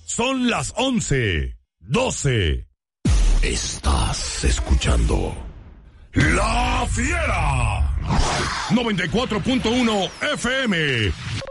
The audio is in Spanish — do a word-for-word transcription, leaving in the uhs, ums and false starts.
Son las once, doce. Estás escuchando La Fiera. noventa y cuatro punto uno F M.